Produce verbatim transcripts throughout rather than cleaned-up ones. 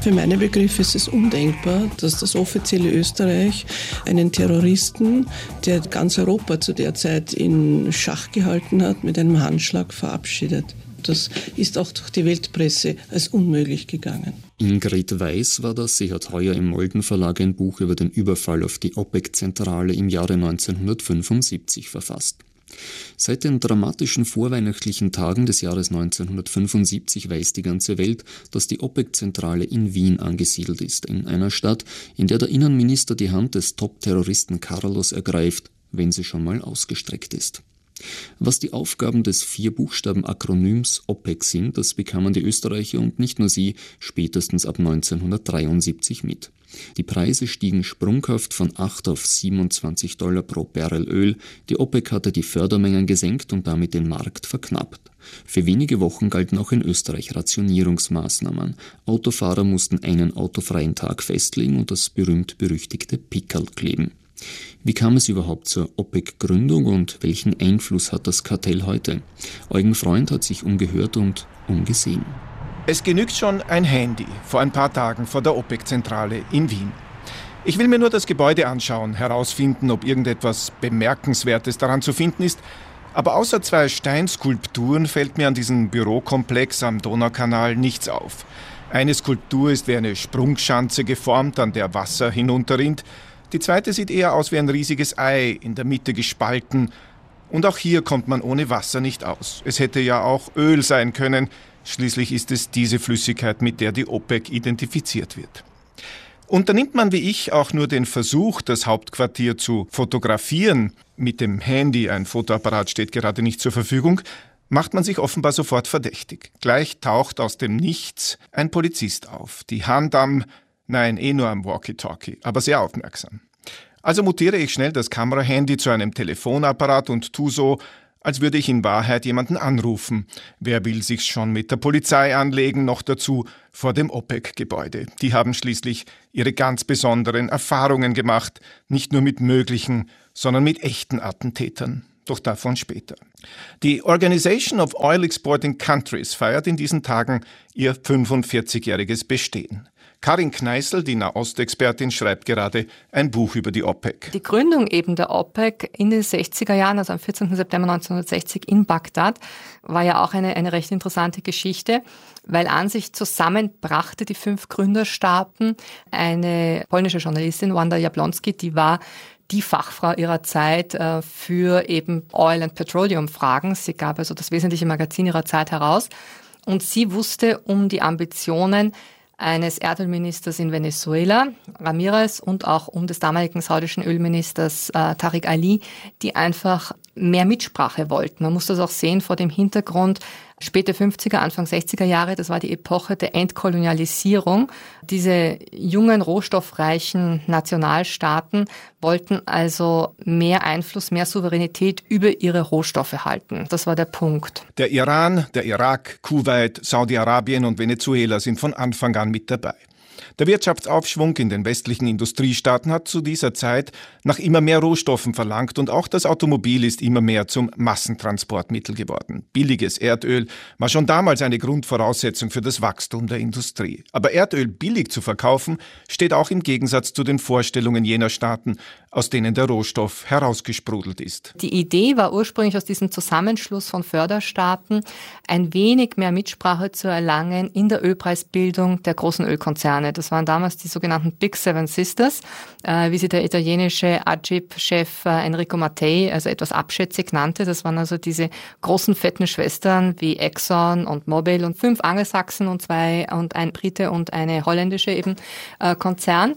Für meine Begriffe ist es undenkbar, dass das offizielle Österreich einen Terroristen, der ganz Europa zu der Zeit in Schach gehalten hat, mit einem Handschlag verabschiedet. Das ist auch durch die Weltpresse als unmöglich gegangen. Ingrid Weiß war das. Sie hat heuer im Molden Verlag ein Buch über den Überfall auf die OPEC-Zentrale im Jahre neunzehnhundertfünfundsiebzig verfasst. Seit den dramatischen vorweihnachtlichen Tagen des Jahres neunzehnhundertfünfundsiebzig weiß die ganze Welt, dass die OPEC-Zentrale in Wien angesiedelt ist, in einer Stadt, in der der Innenminister die Hand des Top-Terroristen Carlos ergreift, wenn sie schon mal ausgestreckt ist. Was die Aufgaben des Vier-Buchstaben-Akronyms OPEC sind, das bekamen die Österreicher und nicht nur sie spätestens ab neunzehnhundertdreiundsiebzig mit. Die Preise stiegen sprunghaft von acht auf siebenundzwanzig Dollar pro Barrel Öl. Die OPEC hatte die Fördermengen gesenkt und damit den Markt verknappt. Für wenige Wochen galten auch in Österreich Rationierungsmaßnahmen. Autofahrer mussten einen autofreien Tag festlegen und das berühmt-berüchtigte Pickerl kleben. Wie kam es überhaupt zur OPEC-Gründung und welchen Einfluss hat das Kartell heute? Eugen Freund hat sich umgehört und umgesehen. Es genügt schon ein Handy vor ein paar Tagen vor der OPEC-Zentrale in Wien. Ich will mir nur das Gebäude anschauen, herausfinden, ob irgendetwas Bemerkenswertes daran zu finden ist. Aber außer zwei Steinskulpturen fällt mir an diesem Bürokomplex am Donaukanal nichts auf. Eine Skulptur ist wie eine Sprungschanze geformt, an der Wasser hinunterrinnt. Die zweite sieht eher aus wie ein riesiges Ei, in der Mitte gespalten. Und auch hier kommt man ohne Wasser nicht aus. Es hätte ja auch Öl sein können. Schließlich ist es diese Flüssigkeit, mit der die OPEC identifiziert wird. Unternimmt man wie ich auch nur den Versuch, das Hauptquartier zu fotografieren, mit dem Handy, ein Fotoapparat steht gerade nicht zur Verfügung, macht man sich offenbar sofort verdächtig. Gleich taucht aus dem Nichts ein Polizist auf, die Hand am, nein, eh nur am Walkie-Talkie, aber sehr aufmerksam. Also mutiere ich schnell das Kamerahandy zu einem Telefonapparat und tu so, als würde ich in Wahrheit jemanden anrufen. Wer will sich schon mit der Polizei anlegen, noch dazu vor dem OPEC-Gebäude. Die haben schließlich ihre ganz besonderen Erfahrungen gemacht, nicht nur mit möglichen, sondern mit echten Attentätern. Doch davon später. Die Organization of Oil Exporting Countries feiert in diesen Tagen ihr fünfundvierzigjähriges Bestehen. Karin Kneißl, die Nahostexpertin, schreibt gerade ein Buch über die OPEC. Die Gründung eben der OPEC in den sechziger Jahren, also am vierzehnten September neunzehnhundertsechzig in Bagdad, war ja auch eine, eine recht interessante Geschichte, weil an sich zusammenbrachte die fünf Gründerstaaten eine polnische Journalistin, Wanda Jablonski, die war die Fachfrau ihrer Zeit äh, für eben Oil- and Petroleum-Fragen. Sie gab also das wesentliche Magazin ihrer Zeit heraus. Und sie wusste um die Ambitionen eines Erdölministers in Venezuela, Ramirez, und auch um des damaligen saudischen Ölministers äh, Tariq Ali, die einfach mehr Mitsprache wollten. Man muss das auch sehen vor dem Hintergrund späte fünfziger, Anfang sechziger Jahre, das war die Epoche der Entkolonialisierung. Diese jungen, rohstoffreichen Nationalstaaten wollten also mehr Einfluss, mehr Souveränität über ihre Rohstoffe halten. Das war der Punkt. Der Iran, der Irak, Kuwait, Saudi-Arabien und Venezuela sind von Anfang an mit dabei. Der Wirtschaftsaufschwung in den westlichen Industriestaaten hat zu dieser Zeit nach immer mehr Rohstoffen verlangt und auch das Automobil ist immer mehr zum Massentransportmittel geworden. Billiges Erdöl war schon damals eine Grundvoraussetzung für das Wachstum der Industrie. Aber Erdöl billig zu verkaufen, steht auch im Gegensatz zu den Vorstellungen jener Staaten, aus denen der Rohstoff herausgesprudelt ist. Die Idee war ursprünglich aus diesem Zusammenschluss von Förderstaaten, ein wenig mehr Mitsprache zu erlangen in der Ölpreisbildung der großen Ölkonzerne. Das waren damals die sogenannten Big Seven Sisters, äh, wie sie der italienische Agip-Chef äh, Enrico Mattei also etwas abschätzig nannte. Das waren also diese großen fetten Schwestern wie Exxon und Mobil und fünf Angelsachsen und zwei und ein Brite und eine holländische eben äh, Konzern.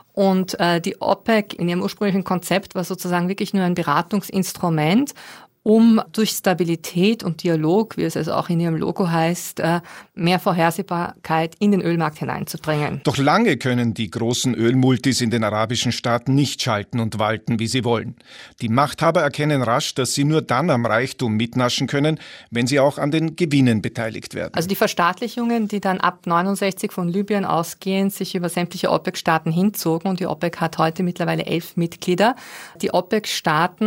Und äh, die OPEC in ihrem ursprünglichen Konzept war sozusagen wirklich nur ein Beratungsinstrument, um durch Stabilität und Dialog, wie es also auch in ihrem Logo heißt, mehr Vorhersehbarkeit in den Ölmarkt hineinzubringen. Doch lange können die großen Ölmultis in den arabischen Staaten nicht schalten und walten, wie sie wollen. Die Machthaber erkennen rasch, dass sie nur dann am Reichtum mitnaschen können, wenn sie auch an den Gewinnen beteiligt werden. Also die Verstaatlichungen, die dann ab neunundsechzig von Libyen ausgehend sich über sämtliche OPEC-Staaten hinzogen, und die OPEC hat heute mittlerweile elf Mitglieder. Die OPEC-Staaten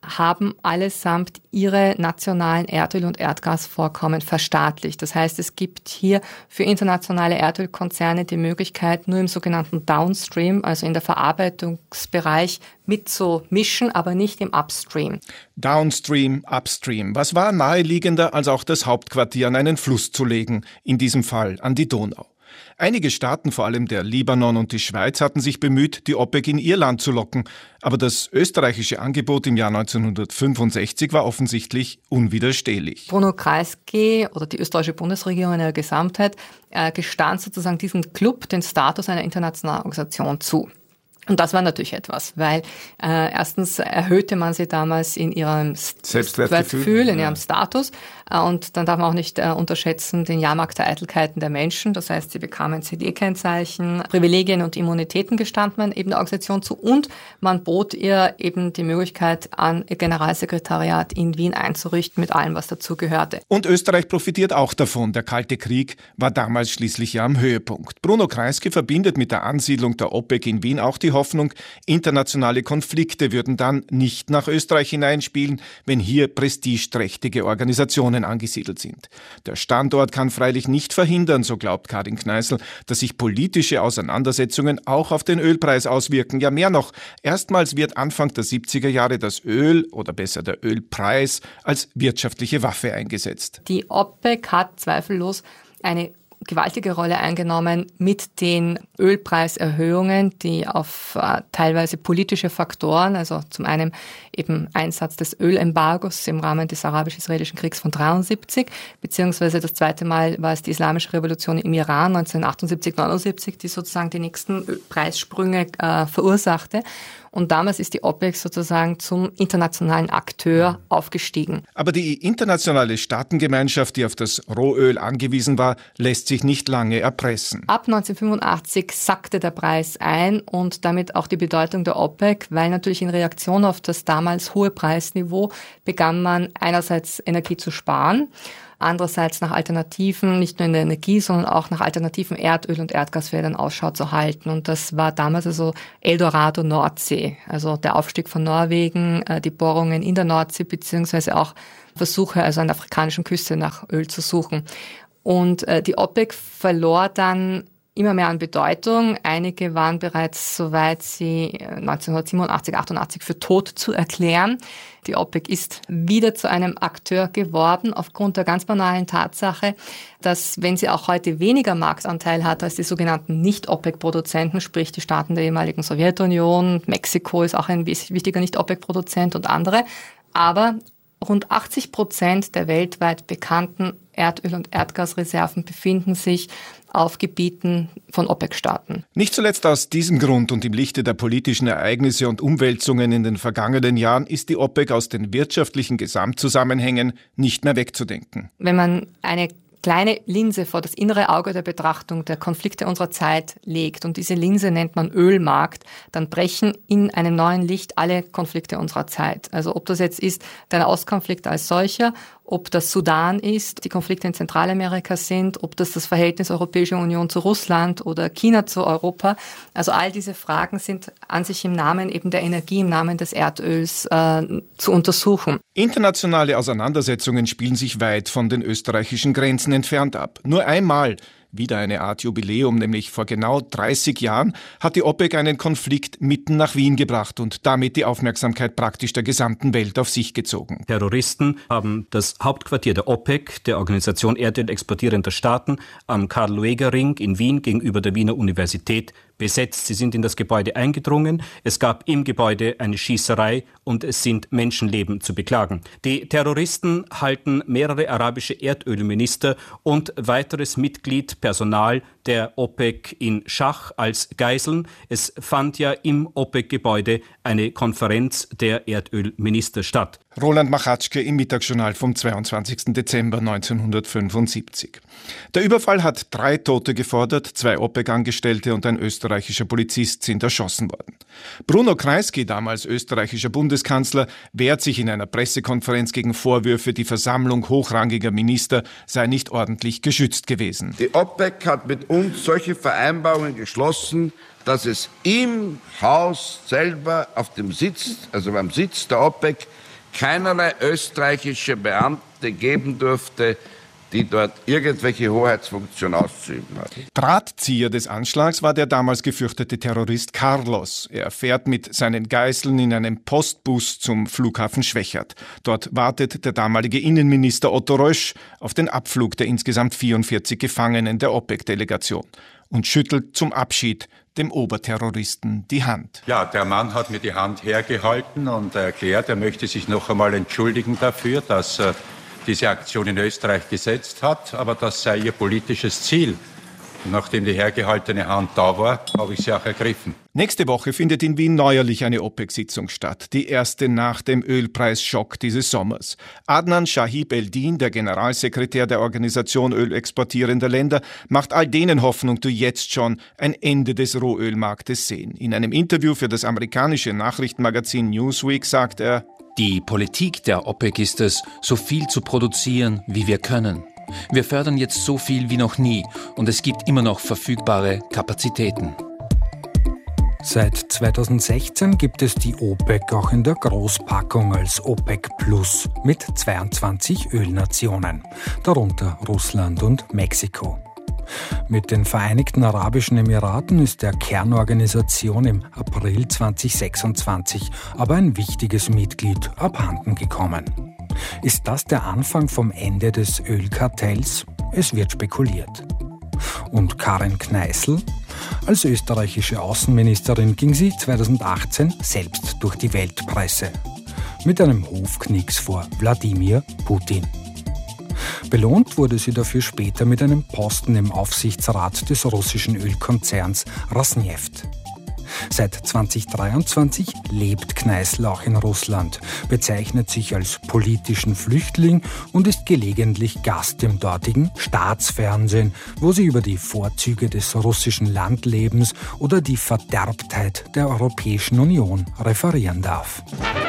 haben allesamt ihre nationalen Erdöl- und Erdgasvorkommen verstaatlicht. Das heißt, es gibt hier für internationale Erdölkonzerne die Möglichkeit, nur im sogenannten Downstream, also in der Verarbeitungsbereich, mitzumischen, aber nicht im Upstream. Downstream, Upstream. Was war naheliegender, als auch das Hauptquartier an einen Fluss zu legen, in diesem Fall an die Donau? Einige Staaten, vor allem der Libanon und die Schweiz, hatten sich bemüht, die OPEC in ihr Land zu locken. Aber das österreichische Angebot im Jahr neunzehnhundertfünfundsechzig war offensichtlich unwiderstehlich. Bruno Kreisky oder die österreichische Bundesregierung in ihrer Gesamtheit äh, gestand sozusagen diesem Club den Status einer internationalen Organisation zu. Und das war natürlich etwas, weil äh, erstens erhöhte man sie damals in ihrem Selbstwertgefühl, in ihrem ja. Status. Äh, und dann darf man auch nicht äh, unterschätzen den Jahrmarkt der Eitelkeiten der Menschen. Das heißt, sie bekamen C D-Kennzeichen, Privilegien und Immunitäten gestand man eben der Organisation zu. Und man bot ihr eben die Möglichkeit an, ihr Generalsekretariat in Wien einzurichten mit allem, was dazu gehörte. Und Österreich profitiert auch davon. Der Kalte Krieg war damals schließlich ja am Höhepunkt. Bruno Kreisky verbindet mit der Ansiedlung der OPEC in Wien auch die Hoffnung, internationale Konflikte würden dann nicht nach Österreich hineinspielen, wenn hier prestigeträchtige Organisationen angesiedelt sind. Der Standort kann freilich nicht verhindern, so glaubt Karin Kneißl, dass sich politische Auseinandersetzungen auch auf den Ölpreis auswirken. Ja, mehr noch, erstmals wird Anfang der siebziger Jahre das Öl, oder besser der Ölpreis, als wirtschaftliche Waffe eingesetzt. Die OPEC hat zweifellos eine gewaltige Rolle eingenommen mit den Ölpreiserhöhungen, die auf äh, teilweise politische Faktoren, also zum einen eben Einsatz des Ölembargos im Rahmen des arabisch-israelischen Kriegs von dreiundsiebzig, beziehungsweise das zweite Mal war es die Islamische Revolution im Iran neunzehnhundertachtundsiebzig neunundsiebzig, die sozusagen die nächsten Preissprünge äh, verursachte. Und damals ist die OPEC sozusagen zum internationalen Akteur aufgestiegen. Aber die internationale Staatengemeinschaft, die auf das Rohöl angewiesen war, lässt sich nicht lange erpressen. Ab neunzehnhundertfünfundachtzig sackte der Preis ein und damit auch die Bedeutung der OPEC, weil natürlich in Reaktion auf das damals hohe Preisniveau begann man einerseits Energie zu sparen, andererseits nach Alternativen, nicht nur in der Energie, sondern auch nach alternativen Erdöl- und Erdgasfeldern Ausschau zu halten. Und das war damals also Eldorado Nordsee, also der Aufstieg von Norwegen, die Bohrungen in der Nordsee, beziehungsweise auch Versuche, also an der afrikanischen Küste nach Öl zu suchen. Und die OPEC verlor dann immer mehr an Bedeutung. Einige waren bereits so weit, sie neunzehnhundertsiebenundachtzig, achtundachtzig für tot zu erklären. Die OPEC ist wieder zu einem Akteur geworden, aufgrund der ganz banalen Tatsache, dass, wenn sie auch heute weniger Marktanteil hat als die sogenannten Nicht-OPEC-Produzenten, sprich die Staaten der ehemaligen Sowjetunion, Mexiko ist auch ein wichtiger Nicht-OPEC-Produzent und andere, aber rund achtzig Prozent der weltweit bekannten Erdöl- und Erdgasreserven befinden sich auf Gebieten von OPEC-Staaten. Nicht zuletzt aus diesem Grund und im Lichte der politischen Ereignisse und Umwälzungen in den vergangenen Jahren ist die OPEC aus den wirtschaftlichen Gesamtzusammenhängen nicht mehr wegzudenken. Wenn man eine kleine Linse vor das innere Auge der Betrachtung der Konflikte unserer Zeit legt und diese Linse nennt man Ölmarkt, dann brechen in einem neuen Licht alle Konflikte unserer Zeit. Also ob das jetzt ist der Nahostkonflikt als solcher, ob das Sudan ist, die Konflikte in Zentralamerika sind, ob das das Verhältnis Europäische Union zu Russland oder China zu Europa. Also all diese Fragen sind an sich im Namen eben der Energie, im Namen des Erdöls äh, zu untersuchen. Internationale Auseinandersetzungen spielen sich weit von den österreichischen Grenzen entfernt ab. Nur einmal, wieder eine Art Jubiläum, nämlich vor genau dreißig Jahren, hat die OPEC einen Konflikt mitten nach Wien gebracht und damit die Aufmerksamkeit praktisch der gesamten Welt auf sich gezogen. Terroristen haben das Hauptquartier der OPEC, der Organisation Erdöl exportierender Staaten, am Karl-Lueger-Ring in Wien gegenüber der Wiener Universität besetzt. Sie sind in das Gebäude eingedrungen. Es gab im Gebäude eine Schießerei und es sind Menschenleben zu beklagen. Die Terroristen halten mehrere arabische Erdölminister und weiteres Mitglied, Personal der OPEC in Schach als Geiseln. Es fand ja im OPEC-Gebäude eine Konferenz der Erdölminister statt. Roland Machatschke im Mittagsjournal vom zweiundzwanzigsten Dezember neunzehnhundertfünfundsiebzig. Der Überfall hat drei Tote gefordert, zwei OPEC-Angestellte und ein österreichischer Polizist sind erschossen worden. Bruno Kreisky, damals österreichischer Bundeskanzler, wehrt sich in einer Pressekonferenz gegen Vorwürfe, die Versammlung hochrangiger Minister sei nicht ordentlich geschützt gewesen. Die OPEC hat mit uns solche Vereinbarungen geschlossen, dass es im Haus selber auf dem Sitz, also beim Sitz der OPEC, keinerlei österreichische Beamte geben durfte, die dort irgendwelche Hoheitsfunktion auszuüben hat. Drahtzieher des Anschlags war der damals gefürchtete Terrorist Carlos. Er fährt mit seinen Geiseln in einem Postbus zum Flughafen Schwechat. Dort wartet der damalige Innenminister Otto Rösch auf den Abflug der insgesamt vierundvierzig Gefangenen der OPEC-Delegation und schüttelt zum Abschied dem Oberterroristen die Hand. Ja, der Mann hat mir die Hand hergehalten und erklärt, er möchte sich noch einmal entschuldigen dafür, dass äh, diese Aktion in Österreich gesetzt hat, aber das sei ihr politisches Ziel. Und nachdem die hergehaltene Hand da war, habe ich sie auch ergriffen. Nächste Woche findet in Wien neuerlich eine OPEC-Sitzung statt, die erste nach dem Ölpreisschock dieses Sommers. Adnan Shahib Eldin, der Generalsekretär der Organisation ölexportierender Länder, macht all denen Hoffnung, die jetzt schon ein Ende des Rohölmarktes sehen. In einem Interview für das amerikanische Nachrichtenmagazin Newsweek sagt er: Die Politik der OPEC ist es, so viel zu produzieren, wie wir können. Wir fördern jetzt so viel wie noch nie und es gibt immer noch verfügbare Kapazitäten. Seit zweitausendsechzehn gibt es die OPEC auch in der Großpackung als OPEC Plus mit zweiundzwanzig Ölnationen, darunter Russland und Mexiko. Mit den Vereinigten Arabischen Emiraten ist der Kernorganisation im April zweitausendsechsundzwanzig aber ein wichtiges Mitglied abhanden gekommen. Ist das der Anfang vom Ende des Ölkartells? Es wird spekuliert. Und Karin Kneißl? Als österreichische Außenministerin ging sie zweitausendachtzehn selbst durch die Weltpresse. Mit einem Hofknicks vor Wladimir Putin. Belohnt wurde sie dafür später mit einem Posten im Aufsichtsrat des russischen Ölkonzerns Rosneft. Seit zweitausenddreiundzwanzig lebt Kneißl auch in Russland, bezeichnet sich als politischen Flüchtling und ist gelegentlich Gast im dortigen Staatsfernsehen, wo sie über die Vorzüge des russischen Landlebens oder die Verderbtheit der Europäischen Union referieren darf.